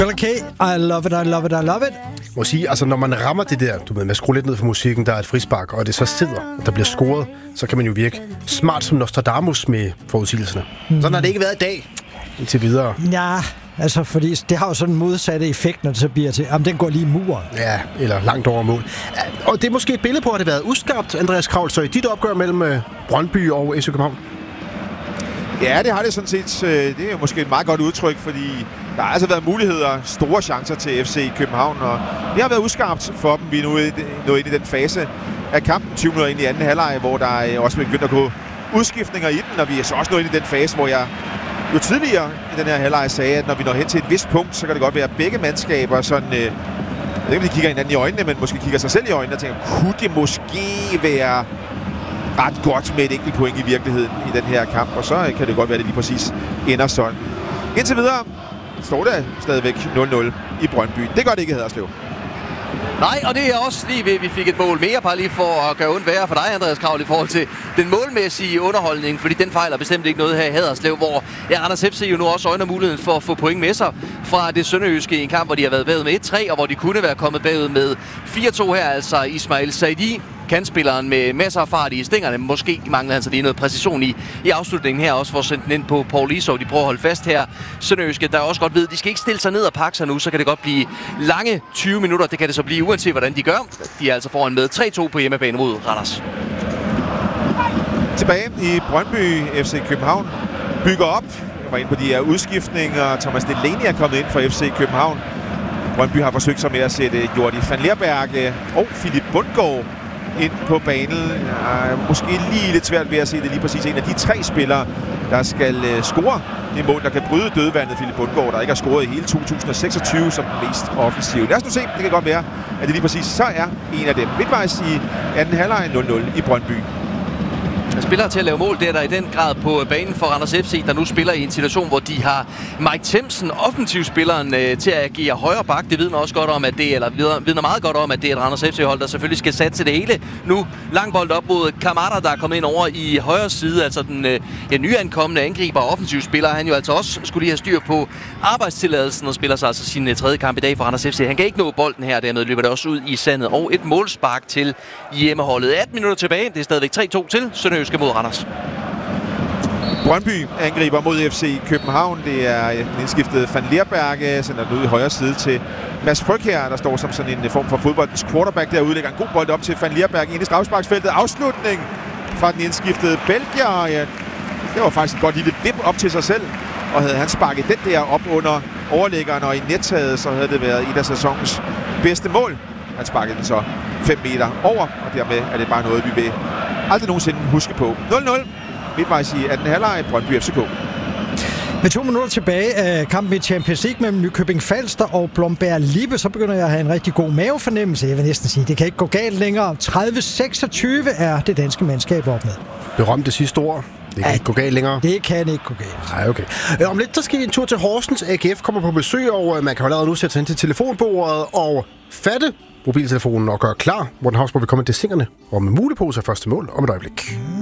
Bella K, I love it, I love it, I love it. Må sige, altså når man rammer det der, du ved, man skruer lidt ned for musikken, der er et frispark, og det så sidder, og der bliver scoret, så kan man jo virke smart som Nostradamus med forudsigelserne. Sådan har det ikke været i dag, indtil videre. Ja, altså fordi det har jo sådan en modsatte effekt, når det så bliver til, den går lige i muren. Ja, eller langt over mål. Og det er måske et billede på, at det har været uskarpt, Andreas Kraul, så i dit opgør mellem Brøndby og FC København. Ja, det har det sådan set. Det er måske et meget godt udtryk, fordi der har altså været muligheder, store chancer til FC København, og det har været uskarpt for dem. Vi er nu ind i den fase af kampen, 20 minutter ind i anden halvleg, hvor der også begyndt at gå udskiftninger i den, og vi er så også nået ind i den fase, hvor jeg jo tidligere i den her halvleg sagde, at når vi når hen til et vist punkt, så kan det godt være, at begge mandskaber sådan, jeg ved ikke, om de kigger hinanden i øjnene, men måske kigger sig selv i øjnene og tænker, kunne det måske være ret godt med et enkelt point i virkeligheden i den her kamp, og så kan det godt være, at det lige præcis ender sådan. Indtil videre står der stadigvæk 0-0 i Brøndby. Det gør det ikke i Haderslev. Nej, og det er også lige ved, at vi fik et mål mere, bare lige for at gøre ondt værre for dig, Andreas Kraul, i forhold til den målmæssige underholdning, fordi den fejler bestemt ikke noget her i Haderslev, hvor Randers FC jo nu også øjner muligheden for at få point med sig fra det sønderjyske i en kamp, hvor de har været bagud med 1-3, og hvor de kunne være kommet bagud med 4-2 her, altså Ismail Saidi, kantspilleren med masser af fart i stængerne. Måske manglede han så lige noget præcision i afslutningen her, også for at sende den ind på Paul Isov. De prøver at holde fast her. Sønderjyske, der også godt ved, de skal ikke stille sig ned og pakke sig nu, så kan det godt blive lange 20 minutter. Det kan det så blive, uanset hvordan de gør. De er altså foran med 3-2 på hjemmebane mod Randers. Tilbage i Brøndby, FC København bygger op. Jeg var inde på de her udskiftninger. Thomas Delaney er kommet ind for FC København. Brøndby har forsøgt sig med at sætte Jordi van Lerberg og Philip Bundgaard ind på banen. Måske lige lidt svært ved at se det lige præcis en af de tre spillere, der skal score det mål, der kan bryde dødvandet. Philip Bundgaard, der ikke har scoret i hele 2026 som den mest offensive. Lad os nu se, det kan godt være, at det lige præcis så er en af dem. Midtvejs i anden halvleg 0-0 i Brøndby. Spillere til at lave mål, det er der i den grad på banen for Randers FC, der nu spiller i en situation, hvor de har Mike Themsen, offensivspilleren, til at agere højre bak. Det vidner også godt om, at det, eller vidner meget godt om, at det er et Randers FC-hold, der selvfølgelig skal satse det hele. Nu lang bold op mod Kamada, der er kommet ind over i højre side, altså den nyankomne angriber og offensivspiller. Han jo altså også skulle lige have styr på arbejdstilladelsen og spiller sig altså sin tredje kamp i dag for Randers FC. Han kan ikke nå bolden her, dermed løber det også ud i sandet. Og et målspark til hjemmeholdet. 18 minutter tilbage, det er stadigvæk 3-2 til Sønderjyske mod Randers. Brøndby angriber mod FC København. Det er den indskiftede Van Lerberg, sender den ud i højre side til Mads Frøkjær, der står som sådan en form for fodboldens quarterback derude. Lægger en god bold op til Van Lerberg ind i strafsparksfeltet. Afslutning fra den indskiftede belgier. Ja, det var faktisk et godt lille vip op til sig selv. Og havde han sparket den der op under overlæggeren og i nettaget, så havde det været et af sæsonens bedste mål. Han sparkede den så 5 meter over, og dermed er det bare noget, vi vil aldrig nogensinde huske på. 0-0. Midtvejs i anden halvleg, Brøndby FCK. Med 2 minutter tilbage af kampen i Champions League mellem Nykøbing Falster og Blomberg Lippe, så begynder jeg at have en rigtig god mavefornemmelse. Jeg vil næsten sige, det kan ikke gå galt længere. 30-26 er det danske mandskab op med. Berømte sidste ord. Det kan ikke gå galt længere. Det kan ikke gå galt. Nej, okay. Om lidt, så skal vi en tur til Horsens. AGF kommer på besøg, og man kan jo allerede nu sætte sig ind til telefonbordet og fatte mobiltelefonen og gøre klar, hvor den havsborg vil komme til singerne og med muleposer første mål om et øjeblik.